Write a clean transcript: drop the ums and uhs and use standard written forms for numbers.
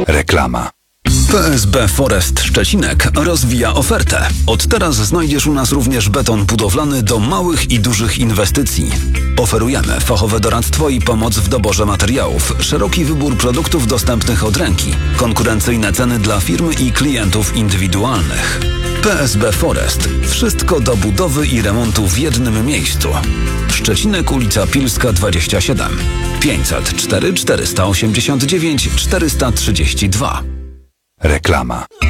Reklama. PSB Forest Szczecinek rozwija ofertę. Od teraz znajdziesz u nas również beton budowlany do małych i dużych inwestycji. Oferujemy fachowe doradztwo i pomoc w doborze materiałów, szeroki wybór produktów dostępnych od ręki, konkurencyjne ceny dla firm i klientów indywidualnych. PSB Forest. Wszystko do budowy i remontu w jednym miejscu. Szczecinek, ulica Pilska 27. 504 489 432. Reklama.